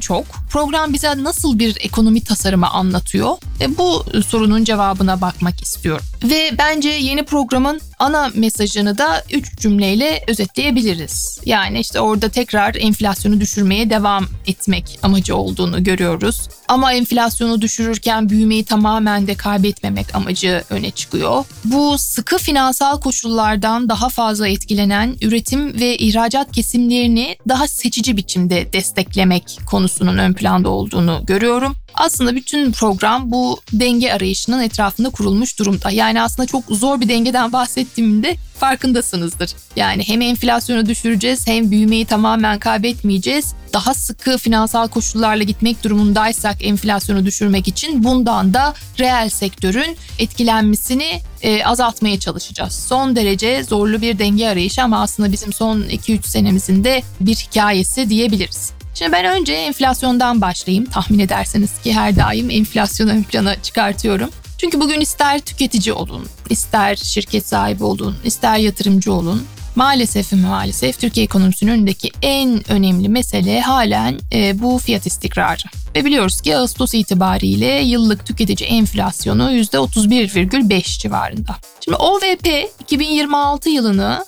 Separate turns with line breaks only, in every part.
çok program bize nasıl bir ekonomi tasarımı anlatıyor? Bu sorunun cevabına bakmak istiyorum. Ve bence yeni programın ana mesajını da 3 cümleyle özetleyebiliriz. Yani işte orada tekrar enflasyonu düşürmeye devam etmek amacı olduğunu görüyoruz. Ama enflasyonu düşürürken büyümeyi tamamen de kaybetmemek amacı öne çıkıyor. Bu sıkı finansal koşullardan daha fazla etkilenen üretim ve ihracat kesimlerini daha seçici biçimde desteklemek konusunun ön planda olduğunu görüyorum. Aslında bütün program bu denge arayışının etrafında kurulmuş durumda. Yani aslında çok zor bir dengeden bahsettiğimde farkındasınızdır. Yani hem enflasyonu düşüreceğiz hem büyümeyi tamamen kaybetmeyeceğiz. Daha sıkı finansal koşullarla gitmek durumundaysak enflasyonu düşürmek için bundan da reel sektörün etkilenmesini azaltmaya çalışacağız. Son derece zorlu bir denge arayışı ama aslında bizim son 2-3 senemizin de bir hikayesi diyebiliriz. Şimdi ben önce enflasyondan başlayayım. Tahmin ederseniz ki her daim enflasyonu ön plana çıkartıyorum. Çünkü bugün ister tüketici olun, ister şirket sahibi olun, ister yatırımcı olun. Maalesef Türkiye ekonomisinin önündeki en önemli mesele halen bu fiyat istikrarı. Ve biliyoruz ki Ağustos itibariyle yıllık tüketici enflasyonu %31,5 civarında. Şimdi OVP 2026 yılını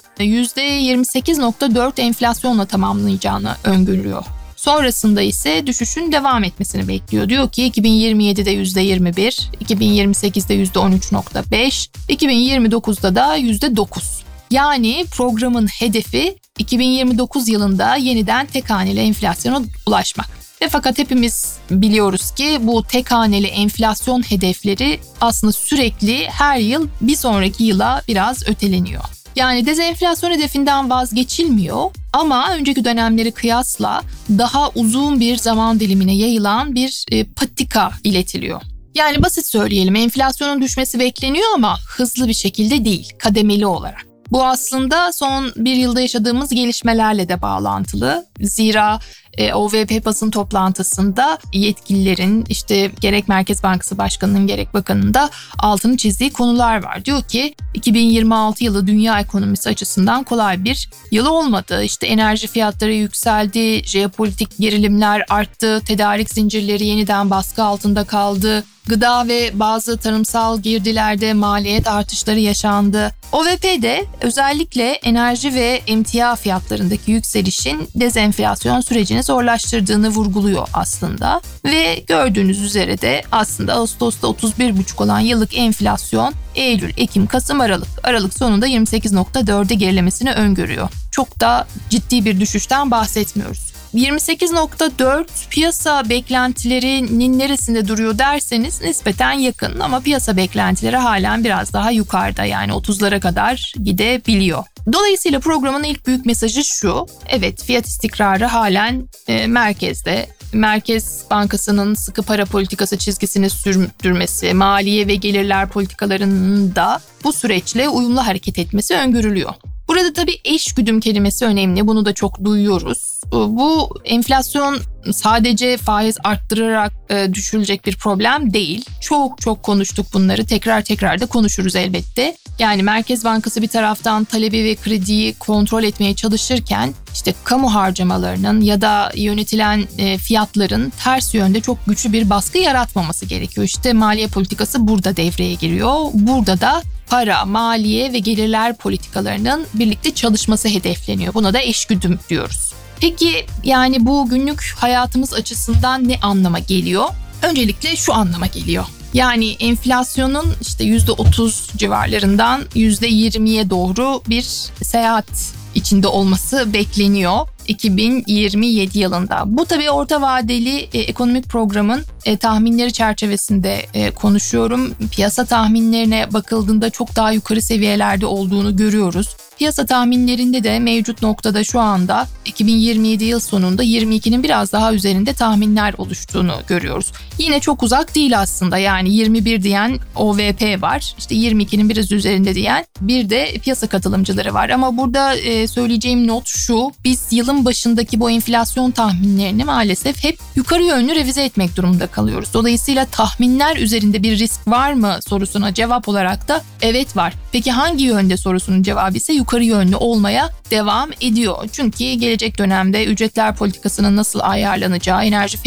%28,4 enflasyonla tamamlayacağını öngörüyor. Sonrasında ise düşüşün devam etmesini bekliyor. Diyor ki 2027'de %21, 2028'de %13,5, 2029'da da %9. Yani programın hedefi 2029 yılında yeniden tek haneli enflasyona ulaşmak. Ve fakat hepimiz biliyoruz ki bu tek haneli enflasyon hedefleri aslında sürekli her yıl bir sonraki yıla biraz öteleniyor. Yani dezenflasyon hedefinden vazgeçilmiyor ama önceki dönemleri kıyasla daha uzun bir zaman dilimine yayılan bir patika iletiliyor. Yani basit söyleyelim, enflasyonun düşmesi bekleniyor ama hızlı bir şekilde değil, kademeli olarak. Bu aslında son bir yılda yaşadığımız gelişmelerle de bağlantılı. Zira OVP basın toplantısında yetkililerin işte gerek Merkez Bankası Başkanı'nın gerek bakanın da altını çizdiği konular var. Diyor ki 2026 yılı dünya ekonomisi açısından kolay bir yıl olmadı. İşte enerji fiyatları yükseldi, jeopolitik gerilimler arttı, tedarik zincirleri yeniden baskı altında kaldı. Gıda ve bazı tarımsal girdilerde maliyet artışları yaşandı. OVP'de özellikle enerji ve emtia fiyatlarındaki yükselişin dezenflasyon sürecini zorlaştırdığını vurguluyor aslında. Ve gördüğünüz üzere de aslında Ağustos'ta 31,5 olan yıllık enflasyon Eylül, Ekim, Kasım, Aralık sonunda 28,4'e gerilemesini öngörüyor. Çok da ciddi bir düşüşten bahsetmiyoruz. 28,4 piyasa beklentilerinin neresinde duruyor derseniz nispeten yakın ama piyasa beklentileri halen biraz daha yukarıda, yani 30'lara kadar gidebiliyor. Dolayısıyla programın ilk büyük mesajı şu: evet, fiyat istikrarı halen merkezde. Merkez Bankası'nın sıkı para politikası çizgisini sürdürmesi, maliye ve gelirler politikalarının da bu süreçle uyumlu hareket etmesi öngörülüyor. Burada tabii eşgüdüm kelimesi önemli. Bunu da çok duyuyoruz. Bu enflasyon sadece faiz arttırarak düşülecek bir problem değil. Çok konuştuk bunları. Tekrar da konuşuruz elbette. Yani Merkez Bankası bir taraftan talebi ve krediyi kontrol etmeye çalışırken işte kamu harcamalarının ya da yönetilen fiyatların ters yönde çok güçlü bir baskı yaratmaması gerekiyor. İşte maliye politikası burada devreye giriyor. Burada da para, maliye ve gelirler politikalarının birlikte çalışması hedefleniyor. Buna da eşgüdüm diyoruz. Peki yani bu günlük hayatımız açısından ne anlama geliyor? Öncelikle şu anlama geliyor. Yani enflasyonun işte %30 civarlarından %20'ye doğru bir seyahat içinde olması bekleniyor 2027 yılında. Bu tabii orta vadeli ekonomik programın tahminleri çerçevesinde konuşuyorum. Piyasa tahminlerine bakıldığında çok daha yukarı seviyelerde olduğunu görüyoruz. Piyasa tahminlerinde de mevcut noktada şu anda 2027 yıl sonunda 22'nin biraz daha üzerinde tahminler oluştuğunu görüyoruz. Yine çok uzak değil aslında, yani 21 diyen OVP var, işte 22'nin biraz üzerinde diyen bir de piyasa katılımcıları var. Ama burada söyleyeceğim not şu: biz yılın başındaki bu enflasyon tahminlerini maalesef hep yukarı yönlü revize etmek durumunda kalıyoruz. Dolayısıyla tahminler üzerinde bir risk var mı sorusuna cevap olarak da evet var. Peki hangi yönde sorusunun cevabı ise yukarı yönlü olmaya devam ediyor. Çünkü gelecek dönemde ücretler politikasının nasıl ayarlanacağı, enerji